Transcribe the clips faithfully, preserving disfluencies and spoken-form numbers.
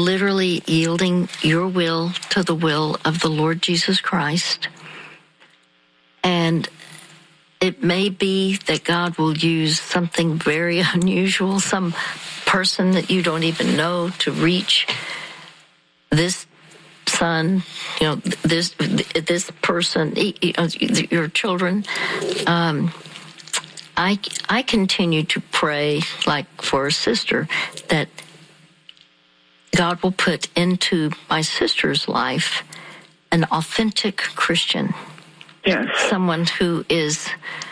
literally yielding your will to the will of the Lord Jesus Christ. And it may be that God will use something very unusual, some person that you don't even know, to reach this son, you know, this this person, your children. Um, I I continue to pray, like for a sister, that God will put into my sister's life an authentic Christian. Yes. Someone who is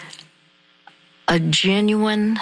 a genuine,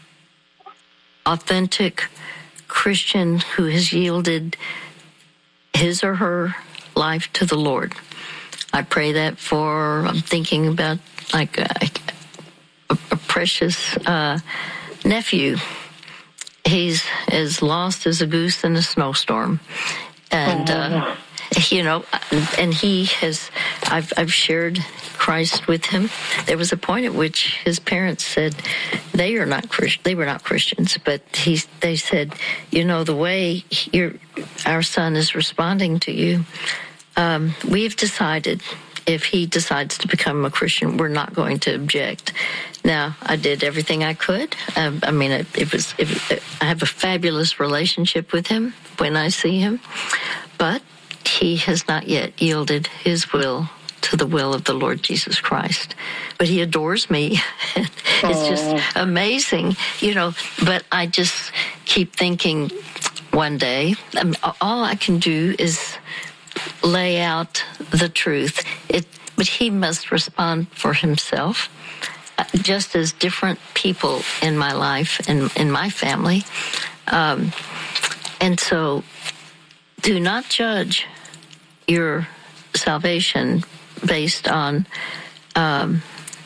authentic Christian who has yielded his or her life to the Lord. I pray that for, I'm thinking about like a, a, a precious uh, nephew. He's as lost as a goose in a snowstorm. And, uh, you know, and he has, I've, I've shared Christ with him. There was a point at which his parents said they are not Christ, they were not Christians, but he, they said, you know, the way your, our son is responding to you, um, we've decided if he decides to become a Christian, we're not going to object. Now, I did everything I could. Um, I mean, it, it was. It, it, I have a fabulous relationship with him when I see him, but he has not yet yielded his will to the will of the Lord Jesus Christ. But he adores me. It's just amazing, you know. But I just keep thinking, one day, I mean, all I can do is lay out the truth. It, but he must respond for himself. Just as different people in my life and in my family. Um, and so do not judge your salvation based on um,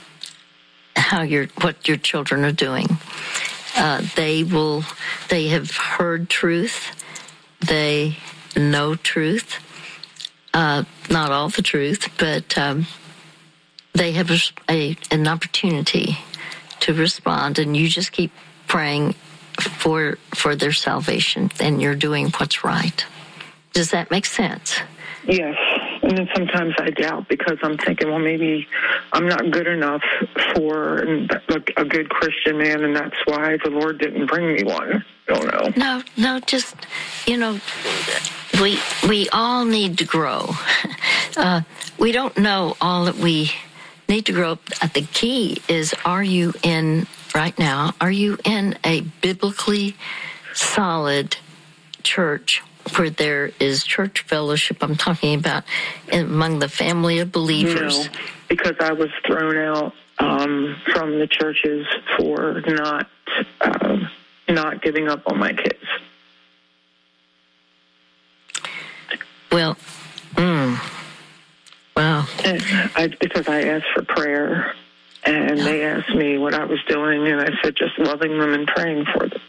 how your what your children are doing. Uh, they will, they have heard truth. They know truth. Uh, not all the truth, but um, they have a, a, an opportunity to respond, and you just keep praying for for their salvation, and you're doing what's right. Does that make sense? Yes. And then sometimes I doubt because I'm thinking, well, maybe I'm not good enough for a good Christian man, and that's why the Lord didn't bring me one. I don't know. No, no, just, you know, we we all need to grow. Uh, we don't know all that we need to grow. The key is, are you in, right now, are you in a biblically solid church where there is church fellowship? I'm talking about among the family of believers. No, because I was thrown out um, from the churches for not uh, not giving up on my kids. Well, mm, wow. And I, because I asked for prayer, and no. They asked me what I was doing, and I said just loving them and praying for them.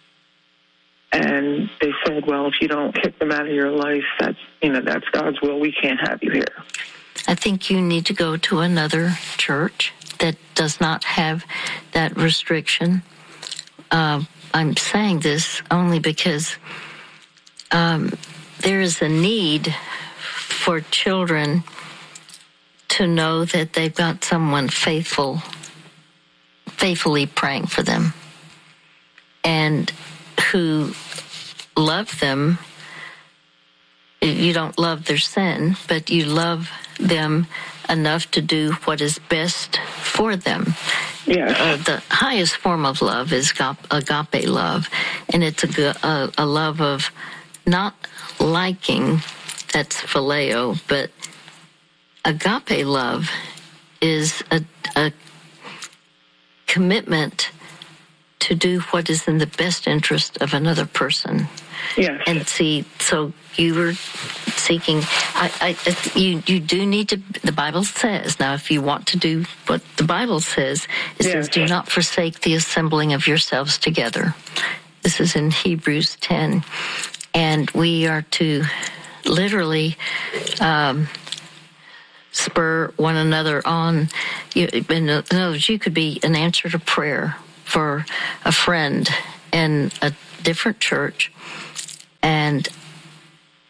And they said, well, if you don't kick them out of your life, that's, you know, that's God's will. We can't have you here. I think you need to go to another church that does not have that restriction. Uh, I'm saying this only because um, there is a need for children to know that they've got someone faithful, faithfully praying for them, and who love them. You don't love their sin, but you love them enough to do what is best for them. Yeah. Uh, the highest form of love is agape love, and it's a, a, a love of not liking, that's phileo, but agape love is a, a commitment to do what is in the best interest of another person. Yes. And see, so you were seeking, I, I, you, you do need to, the Bible says, now if you want to do what the Bible says, it yes. says, do not forsake the assembling of yourselves together. This is in Hebrews ten. And we are to literally um, spur one another on. You, in other words, you could be an answer to prayer for a friend in a different church, and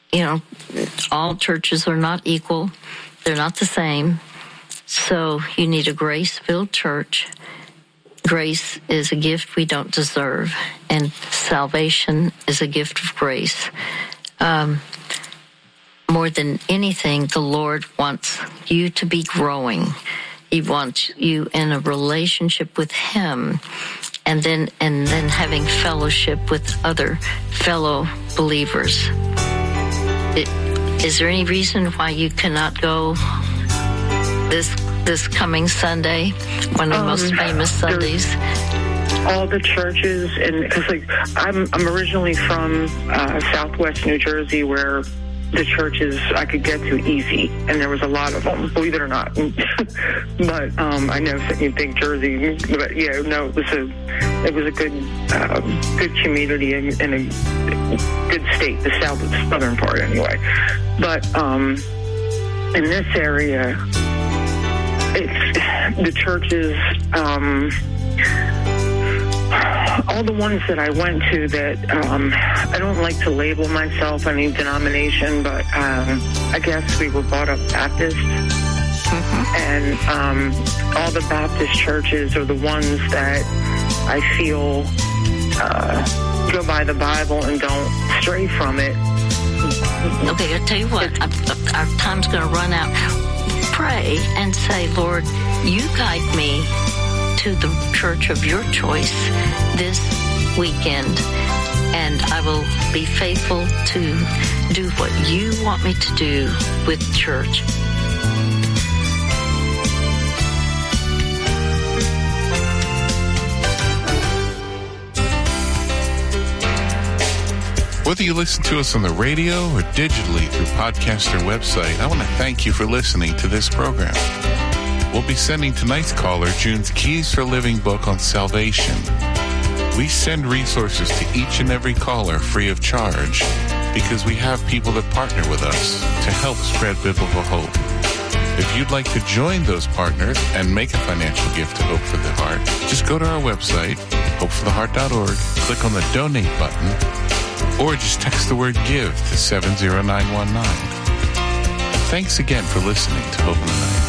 you know, all churches are not equal. They're not the same. So you need a grace-filled church. Grace is a gift we don't deserve, and salvation is a gift of grace. Um, more than anything, the Lord wants you to be growing. He wants you in a relationship with Him, and then and then having fellowship with other fellow believers. It, is there any reason why you cannot go this this coming Sunday, one of the um, most famous Sundays? All the churches, and because like I'm I'm originally from uh, Southwest New Jersey, where the churches I could get to easy, and there was a lot of them, believe it or not. But um, I know you think Jersey, but yeah, no, it was a it was a good um, good community and, and a good state, the south, the southern part anyway. But um, in this area, it's the churches. Um, all the ones that I went to that um, I don't like to label myself any denomination, but um, I guess we were brought up Baptist. Mm-hmm. And um, all the Baptist churches are the ones that I feel uh, go by the Bible and don't stray from it. Okay, I'll tell you what, I, our time's going to run out. Pray and say, Lord, you guide me to the church of your choice this weekend, and I will be faithful to do what you want me to do with church. Whether you listen to us on the radio or digitally through podcast or website, I want to thank you for listening to this program. We'll be sending tonight's caller June's Keys for Living book on salvation. We send resources to each and every caller free of charge because we have people that partner with us to help spread biblical hope. If you'd like to join those partners and make a financial gift to Hope for the Heart, just go to our website, hope for the heart dot org, click on the donate button, or just text the word give to seven zero nine one nine. Thanks again for listening to Hope in the Night.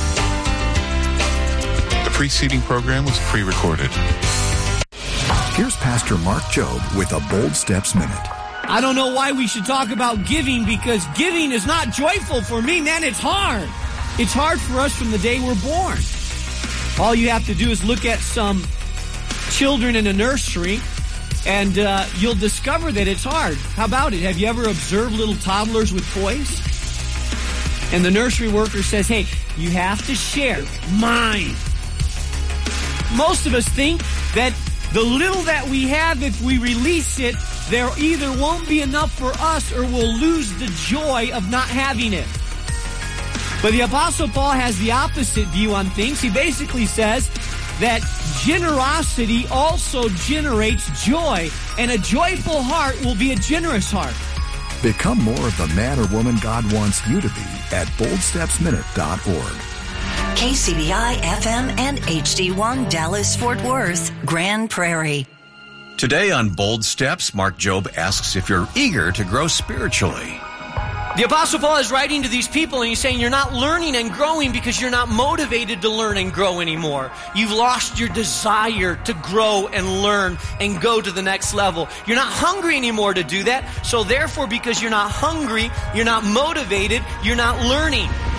The preceding program was pre-recorded. Here's Pastor Mark Jobe with a Bold Steps Minute. I don't know why we should talk about giving, because giving is not joyful for me, man. It's hard. It's hard for us from the day we're born. All you have to do is look at some children in a nursery, and uh, you'll discover that it's hard. How about it? Have you ever observed little toddlers with toys? And the nursery worker says, hey, you have to share. Mine. Most of us think that the little that we have, if we release it, there either won't be enough for us or we'll lose the joy of not having it. But the Apostle Paul has the opposite view on things. He basically says that generosity also generates joy, and a joyful heart will be a generous heart. Become more of the man or woman God wants you to be at bold steps minute dot org. K C B I F M and H D one Dallas Fort Worth, Grand Prairie. Today on Bold Steps, Mark Jobe asks if you're eager to grow spiritually. The Apostle Paul is writing to these people, and he's saying you're not learning and growing because you're not motivated to learn and grow anymore. You've lost your desire to grow and learn and go to the next level. You're not hungry anymore to do that. So therefore, because you're not hungry, you're not motivated, you're not learning.